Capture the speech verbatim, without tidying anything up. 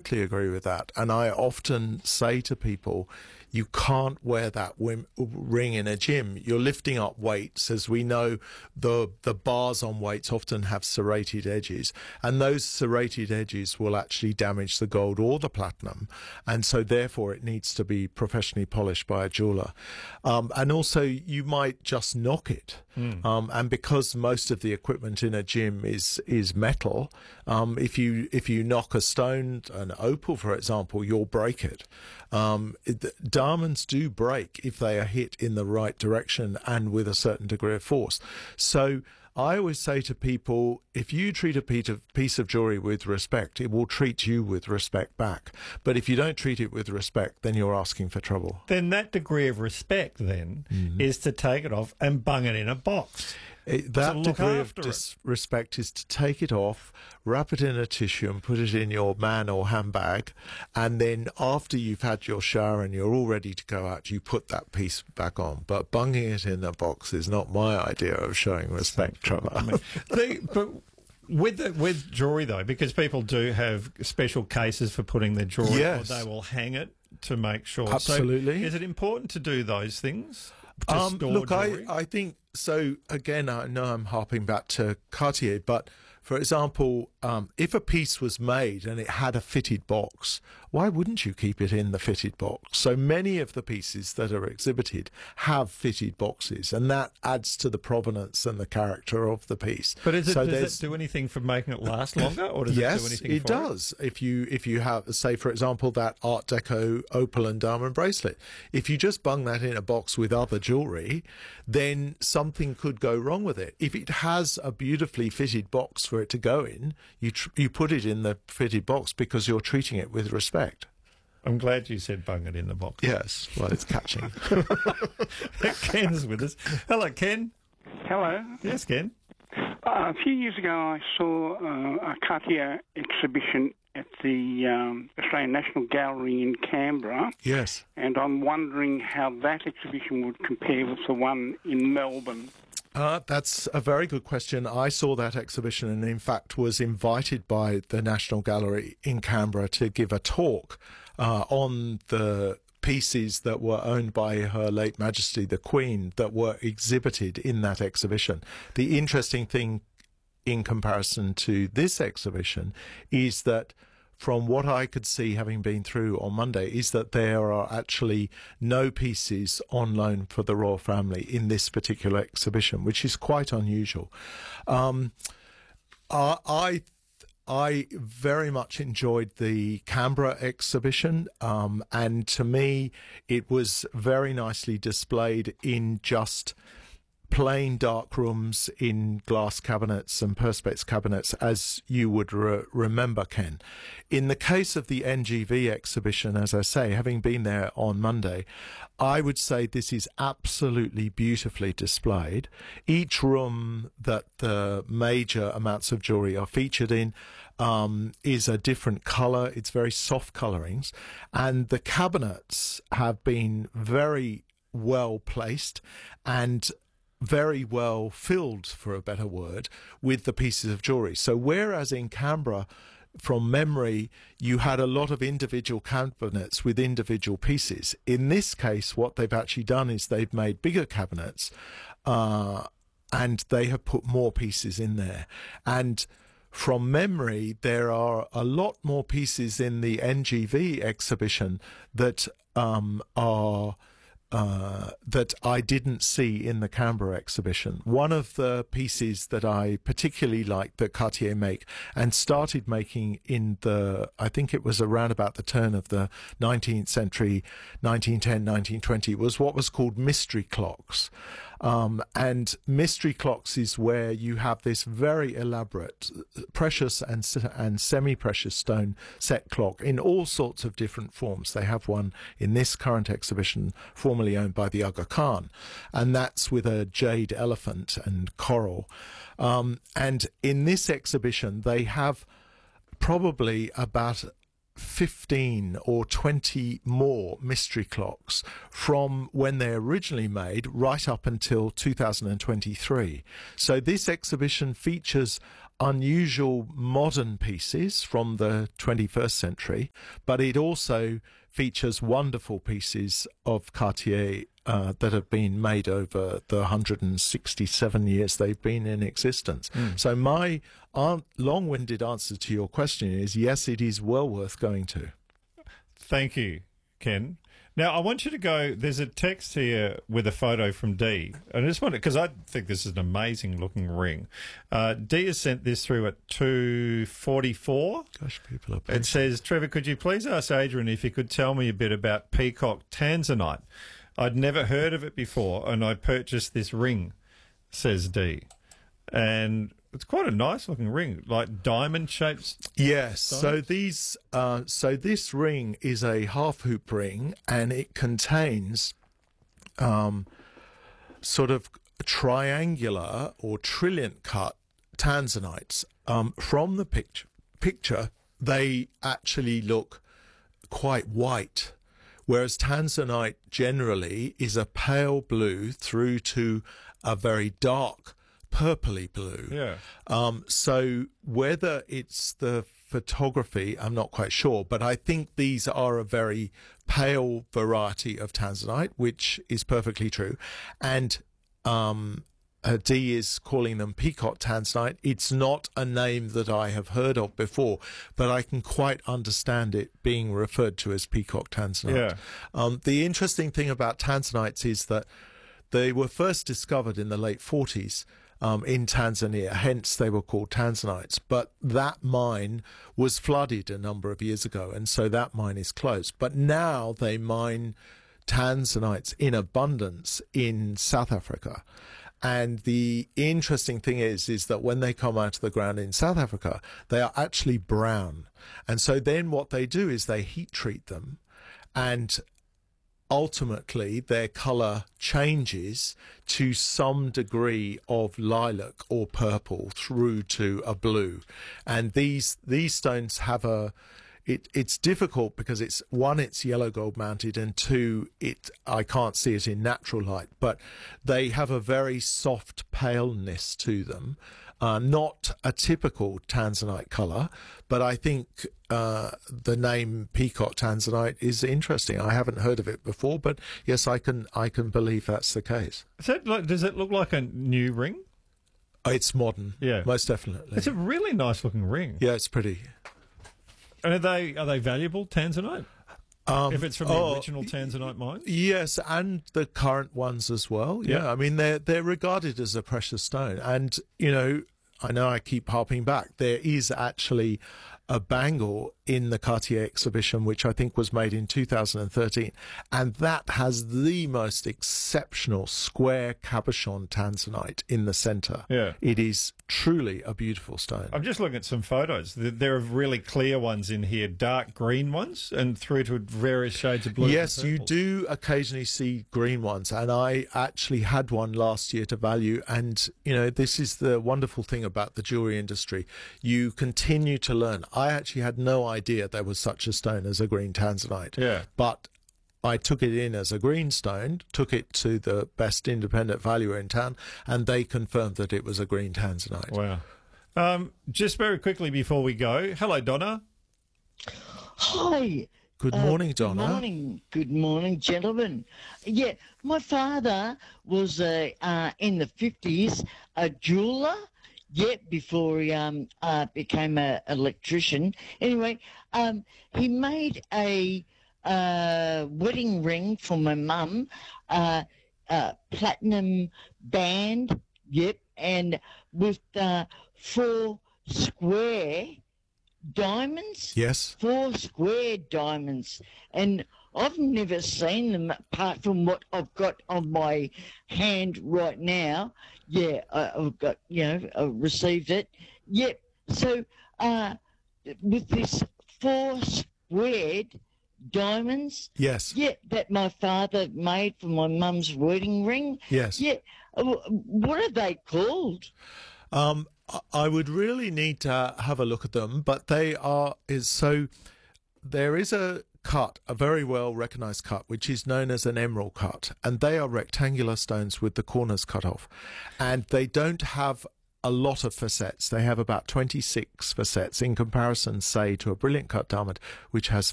absolutely agree with that. And I often say to people, you can't wear that wim- ring in a gym. You're lifting up weights. As we know, the the bars on weights often have serrated edges, and those serrated edges will actually damage the gold or the platinum, and so therefore it needs to be professionally polished by a jeweler. Um, and also, you might just knock it. Mm. Um, and because most of the equipment in a gym is is metal, um, if you if you knock a stone, an opal, for example, you'll break it. Um, it, diamonds do break if they are hit in the right direction and with a certain degree of force. So I always say to people, if you treat a piece of, piece of jewellery with respect, it will treat you with respect back. But if you don't treat it with respect, then you're asking for trouble. Then that degree of respect then mm-hmm. is to take it off and bung it in a box. It, that degree of disrespect is to take it off, wrap it in a tissue and put it in your man or handbag, and then after you've had your shower and you're all ready to go out, you put that piece back on. But bunging it in a box is not my idea of showing respect, Trevor. I mean, the, but with the, with jewellery, though, because people do have special cases for putting their jewellery, yes. or they will hang it to make sure. Absolutely. So is it important to do those things? To Um, store look, I, jewellery? I think, so again, I know I'm harping back to Cartier, but for example, um, if a piece was made and it had a fitted box, why wouldn't you keep it in the fitted box? So many of the pieces that are exhibited have fitted boxes, and that adds to the provenance and the character of the piece. But is it, so does it do anything for making it last longer, or does yes, it do anything it for does. It? If you if you have, say, for example, that Art Deco opal and diamond bracelet, if you just bung that in a box with other jewellery, then something could go wrong with it. If it has a beautifully fitted box for it to go in, you tr- you put it in the fitted box because you're treating it with respect. I'm glad you said bung it in the box. Yes, well, it's catching. Ken's with us. Hello, Ken. Hello. Yes, Ken. Uh, a few years ago, I saw uh, a Cartier exhibition at the um, Australian National Gallery in Canberra. Yes. And I'm wondering how that exhibition would compare with the one in Melbourne. Uh, that's a very good question. I saw that exhibition and, in fact, was invited by the National Gallery in Canberra to give a talk uh, on the pieces that were owned by Her Late Majesty the Queen that were exhibited in that exhibition. The interesting thing in comparison to this exhibition is that, from what I could see, having been through on Monday, is that there are actually no pieces on loan for the royal family in this particular exhibition, which is quite unusual. Um, I, I I very much enjoyed the Canberra exhibition, um, and to me, it was very nicely displayed in just plain dark rooms in glass cabinets and perspex cabinets, as you would re- remember, Ken. In the case of the N G V exhibition, as I say, having been there on Monday, I would say this is absolutely beautifully displayed. Each room that the major amounts of jewellery are featured in um, is a different colour. It's very soft colourings. And the cabinets have been very well placed and very well filled, for a better word, with the pieces of jewellery. So whereas in Canberra, from memory, you had a lot of individual cabinets with individual pieces, in this case, what they've actually done is they've made bigger cabinets uh, and they have put more pieces in there. And from memory, there are a lot more pieces in the N G V exhibition that um, are... Uh, that I didn't see in the Canberra exhibition. One of the pieces that I particularly liked that Cartier make and started making in the, I think it was around about the turn of the nineteenth century, nineteen ten, nineteen twenty, was what was called mystery clocks. Um, and mystery clocks is where you have this very elaborate precious and, and semi-precious stone set clock in all sorts of different forms. They have one in this current exhibition, formerly owned by the Aga Khan, and that's with a jade elephant and coral. Um, and in this exhibition, they have probably about fifteen or twenty more mystery clocks from when they originally made right up until two thousand twenty-three. So this exhibition features unusual modern pieces from the twenty-first century, but it also features wonderful pieces of Cartier uh, that have been made over the one hundred sixty-seven years they've been in existence. Mm. So my uh, long-winded answer to your question is yes, it is well worth going to. Thank you, Ken. Now, I want you to go, there's a text here with a photo from Dee. And I just wanted, because I think this is an amazing looking ring. Uh, Dee has sent this through at two forty-four. Gosh, people are patient. It says, Trevor, could you please ask Adrian if he could tell me a bit about Peacock Tanzanite? I'd never heard of it before, and I purchased this ring, says Dee. And it's quite a nice looking ring, like diamond shaped. Yes. So these, uh, so this ring is a half hoop ring, and it contains, um, sort of triangular or trilliant cut tanzanites. Um, from the picture, picture, they actually look quite white, whereas tanzanite generally is a pale blue through to a very dark purpley blue. Yeah. Um, so whether it's the photography, I'm not quite sure, but I think these are a very pale variety of tanzanite, which is perfectly true. And um, uh, Dee is calling them peacock tanzanite. It's not a name that I have heard of before, but I can quite understand it being referred to as peacock tanzanite. Yeah. Um, the interesting thing about tanzanites is that they were first discovered in the late forties. Um, in Tanzania, hence they were called tanzanites. But that mine was flooded a number of years ago, and so that mine is closed. But now they mine tanzanites in abundance in South Africa. And the interesting thing is, is that when they come out of the ground in South Africa, they are actually brown. And so then what they do is they heat treat them, and ultimately their colour changes to some degree of lilac or purple through to a blue. And these these stones have a it it's difficult because it's one, it's yellow gold mounted, and two, it I can't see it in natural light, but they have a very soft paleness to them. Uh, not a typical tanzanite colour, but I think uh, the name peacock tanzanite is interesting. I haven't heard of it before, but yes, I can I can believe that's the case. Is that like, does it look like a new ring? It's modern, yeah, most definitely. It's a really nice looking ring. Yeah, it's pretty. And are they are they valuable, tanzanite? Um, if it's from the oh, original tanzanite mine? Yes, and the current ones as well. Yeah. yeah, I mean, they're, they're regarded as a precious stone. And, you know, I know I keep harping back. There is actually a bangle in the Cartier exhibition, which I think was made in two thousand thirteen. And that has the most exceptional square cabochon tanzanite in the centre. Yeah. It is truly a beautiful stone. I'm just looking at some photos. There are really clear ones in here, dark green ones, and through to various shades of blue. Yes, you do occasionally see green ones, and I actually had one last year to value. And, you know, this is the wonderful thing about the jewellery industry. You continue to learn. I actually had no idea there was such a stone as a green tanzanite. Yeah. But I took it in as a green stone, took it to the best independent valuer in town, and they confirmed that it was a green tanzanite. Wow. Um, just very quickly before we go, hello, Donna. Hi. Good morning, uh, Donna. Good morning. Good morning, gentlemen. Yeah, my father was uh, uh, in the fifties a jeweller. Yet before he um, uh, became an electrician. Anyway, um, he made a uh, wedding ring for my mum, uh, uh, platinum band, yep, and with uh, four square diamonds. Yes. Four square diamonds. And I've never seen them apart from what I've got on my hand right now. Yeah, I, I've got, you know, I received it. Yep. So uh, with this four squared diamonds. Yes. Yeah, that my father made for my mum's wedding ring. Yes. Yeah. What are they called? Um, I would really need to have a look at them, but they are is so. there is a cut, a very well recognised cut, which is known as an emerald cut, and they are rectangular stones with the corners cut off, and they don't have a lot of facets. They have about twenty-six facets in comparison, say, to a brilliant cut diamond, which has